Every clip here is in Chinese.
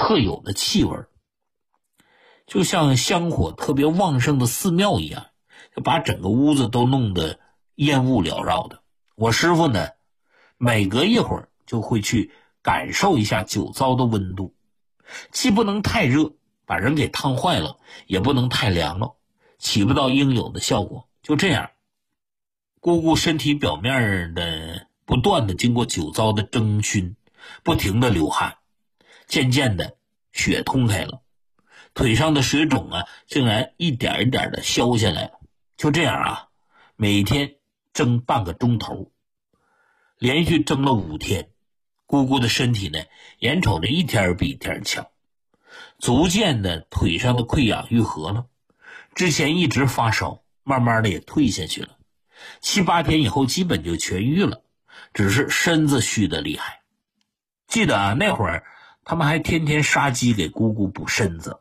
特有的气味，就像香火特别旺盛的寺庙一样，就把整个屋子都弄得烟雾缭绕的。我师傅呢，每隔一会儿就会去感受一下酒糟的温度，既不能太热把人给烫坏了，也不能太凉了，起不到应有的效果。就这样，姑姑身体表面的不断的经过酒糟的蒸熏，不停的流汗，渐渐的血通开了，腿上的水肿啊竟然一点一点的消下来了。就这样啊，每天蒸半个钟头，连续蒸了5天，姑姑的身体呢眼瞅着一天比一天强，逐渐的腿上的溃疡愈合了，之前一直发烧慢慢的也退下去了，7、8天以后基本就痊愈了，只是身子虚得厉害。记得啊，那会儿他们还天天杀鸡给姑姑补身子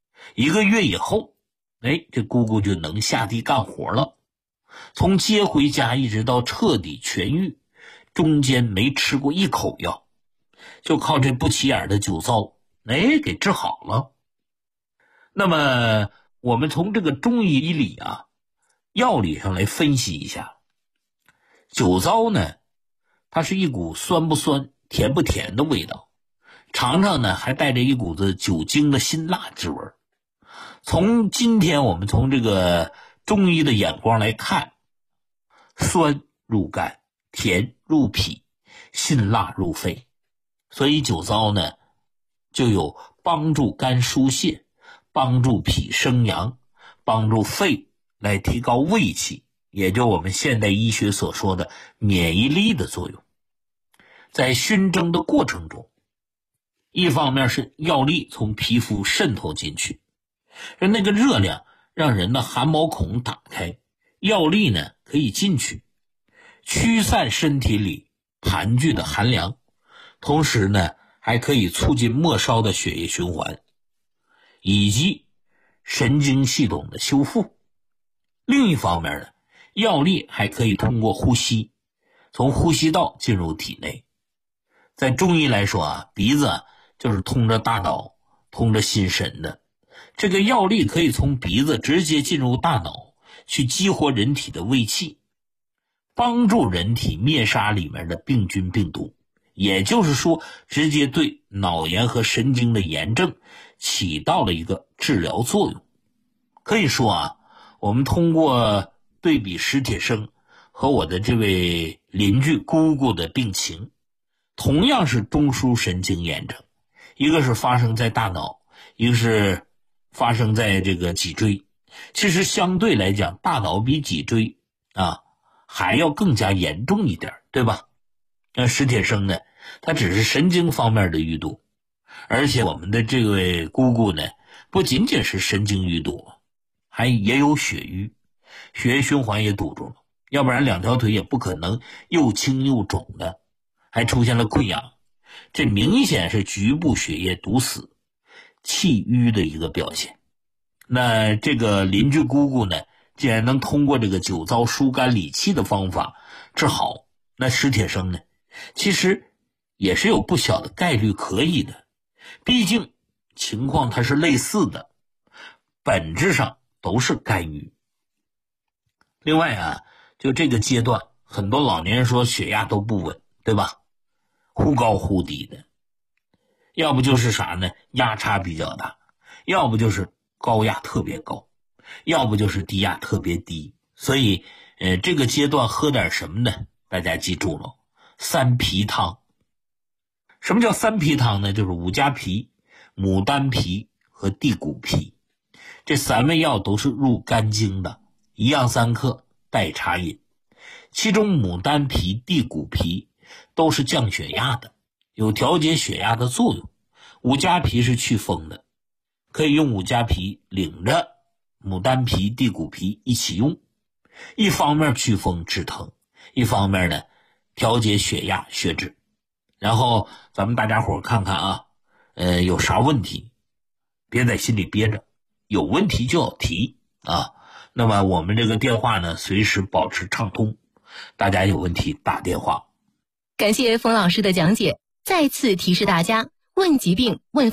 ，1个月以后，这姑姑就能下地干活了。从接回家一直到彻底痊愈，中间没吃过一口药，就靠这不起眼的酒糟给治好了。那么我们从这个中医理啊药理上来分析一下，酒糟呢它是一股酸不酸甜不甜的味道，尝尝呢还带着一股子酒精的辛辣之味。从今天我们从这个中医的眼光来看，酸入肝，甜入脾，辛辣入肺，所以酒糟呢就有帮助肝疏泄，帮助脾生阳，帮助肺来提高胃气，也就我们现代医学所说的免疫力的作用。在熏蒸的过程中，一方面是药力从皮肤渗透进去，那个热量让人的汗毛孔打开，药力呢可以进去，驱散身体里盘踞的寒凉，同时呢还可以促进末梢的血液循环以及神经系统的修复。另一方面呢，药力还可以通过呼吸从呼吸道进入体内。在中医来说啊，鼻子就是通着大脑通着心神的，这个药力可以从鼻子直接进入大脑，去激活人体的胃气，帮助人体灭杀里面的病菌病毒，也就是说直接对脑炎和神经的炎症起到了一个治疗作用。可以说啊，我们通过对比史铁生和我的这位邻居姑姑的病情，同样是中枢神经炎症，一个是发生在大脑，一个是发生在这个脊椎。其实相对来讲，大脑比脊椎还要更加严重一点，对吧？那史铁生呢，他只是神经方面的淤堵，而且我们的这位姑姑呢，不仅仅是神经淤堵，也有血瘀，血液循环也堵住了，要不然2条腿也不可能又青又肿的，还出现了溃疡，这明显是局部血液堵死气瘀的一个表现。那这个邻居姑姑呢，既然能通过这个酒糟疏肝理气的方法治好，那史铁生呢其实也是有不小的概率可以的，毕竟情况它是类似的，本质上都是肝郁。另外啊，就这个阶段很多老年人说血压都不稳，对吧？忽高忽低的，要不就是啥呢，压差比较大，要不就是高压特别高，要不就是低压特别低。所以这个阶段喝点什么呢？大家记住了，3皮汤。什么叫3皮汤呢？就是五加皮、牡丹皮和地骨皮，这3味药都是入肝经的，一样3克，代茶饮。其中牡丹皮、地骨皮都是降血压的，有调节血压的作用。五加皮是祛风的，可以用五加皮领着牡丹皮、地骨皮一起用，一方面祛风止疼，一方面呢调节血压血脂。然后咱们大家伙看看啊，有啥问题别在心里憋着，有问题就要提啊。那么我们这个电话呢随时保持畅通，大家有问题打电话。 感谢冯老师的讲解，再次提示大家，问疾病问